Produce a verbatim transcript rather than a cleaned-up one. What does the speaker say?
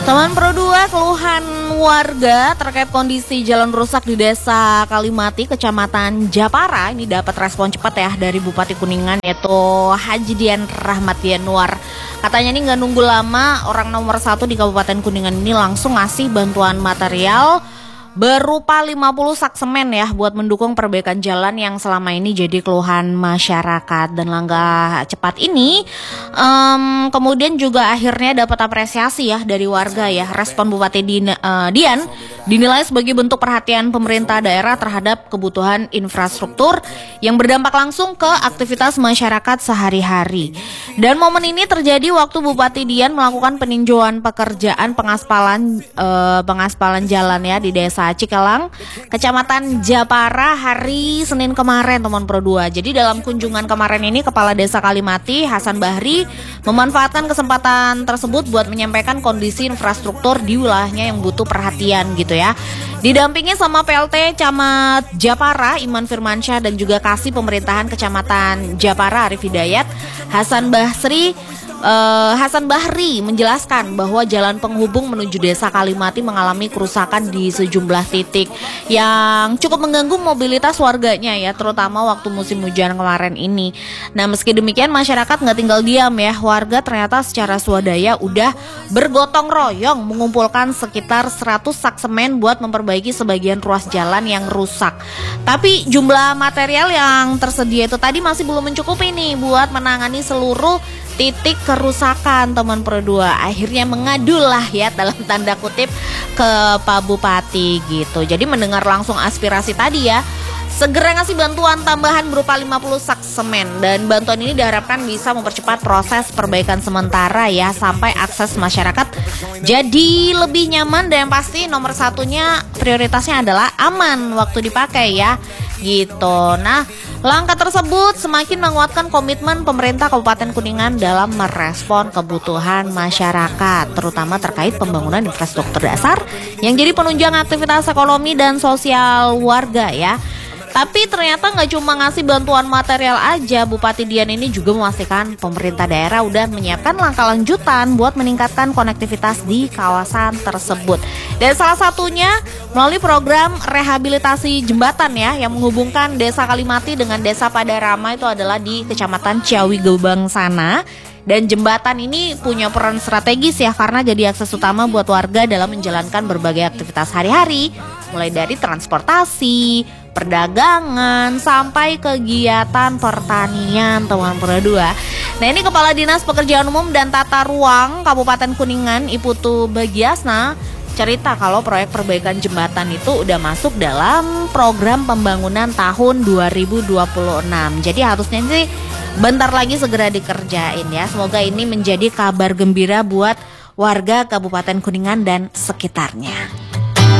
Teman Pro dua, keluhan warga terkait kondisi jalan rusak di Desa Kalimati, Kecamatan Japara ini dapat respon cepat ya dari Bupati Kuningan, yaitu Haji Dian Rahmat Yanuar. Katanya ini nggak nunggu lama, orang nomor satu di Kabupaten Kuningan ini langsung ngasih bantuan material berupa lima puluh sak semen ya buat mendukung perbaikan jalan yang selama ini jadi keluhan masyarakat. Dan langkah cepat ini um, kemudian juga akhirnya dapat apresiasi ya dari warga ya. Respon Bupati Dina, uh, Dian dinilai sebagai bentuk perhatian pemerintah daerah terhadap kebutuhan infrastruktur yang berdampak langsung ke aktivitas masyarakat sehari-hari. Dan momen ini terjadi waktu Bupati Dian melakukan peninjauan pekerjaan pengaspalan uh, pengaspalan jalan ya di Desa Cikelang, Kecamatan Japara hari Senin kemarin, teman Pro dua. Jadi dalam kunjungan kemarin ini Kepala Desa Kalimati Hasan Bahri memanfaatkan kesempatan tersebut buat menyampaikan kondisi infrastruktur di wilayahnya yang butuh perhatian gitu ya. Didampingi sama P L T Camat Japara Iman Firmansyah dan juga Kasih Pemerintahan Kecamatan Japara Arif Hidayat, Hasan Basri Uh, Hasan Bahri menjelaskan bahwa jalan penghubung menuju Desa Kalimati mengalami kerusakan di sejumlah titik yang cukup mengganggu mobilitas warganya ya, terutama waktu musim hujan kemarin ini. Nah, meski demikian masyarakat nggak tinggal diam ya, warga ternyata secara swadaya udah bergotong royong mengumpulkan sekitar seratus sak semen buat memperbaiki sebagian ruas jalan yang rusak. Tapi jumlah material yang tersedia itu tadi masih belum mencukupi nih buat menangani seluruh titik kerusakan, teman Pro dua. Akhirnya mengadulah ya dalam tanda kutip ke Pak Bupati gitu. Jadi mendengar langsung aspirasi tadi ya, segera ngasih bantuan tambahan berupa lima puluh sak semen. Dan bantuan ini diharapkan bisa mempercepat proses perbaikan sementara ya, sampai akses masyarakat jadi lebih nyaman. Dan yang pasti nomor satunya prioritasnya adalah aman waktu dipakai ya gitu. Nah, langkah tersebut semakin menguatkan komitmen pemerintah Kabupaten Kuningan dalam merespon kebutuhan masyarakat, terutama terkait pembangunan infrastruktur dasar yang jadi penunjang aktivitas ekonomi dan sosial warga ya. Tapi ternyata nggak cuma ngasih bantuan material aja, Bupati Dian ini juga memastikan pemerintah daerah udah menyiapkan langkah lanjutan buat meningkatkan konektivitas di kawasan tersebut. Dan salah satunya melalui program rehabilitasi jembatan ya, yang menghubungkan Desa Kalimati dengan Desa Padarama itu adalah di Kecamatan Ciawi Gebang sana. Dan jembatan ini punya peran strategis ya, karena jadi akses utama buat warga dalam menjalankan berbagai aktivitas hari-hari, mulai dari transportasi, perdagangan, sampai kegiatan pertanian, teman Pro dua. Nah, ini Kepala Dinas Pekerjaan Umum dan Tata Ruang Kabupaten Kuningan, Iputu Bagiasna, cerita kalau proyek perbaikan jembatan itu udah masuk dalam program pembangunan tahun dua ribu dua puluh enam. Jadi harusnya sih bentar lagi segera dikerjain ya. Semoga ini menjadi kabar gembira buat warga Kabupaten Kuningan dan sekitarnya.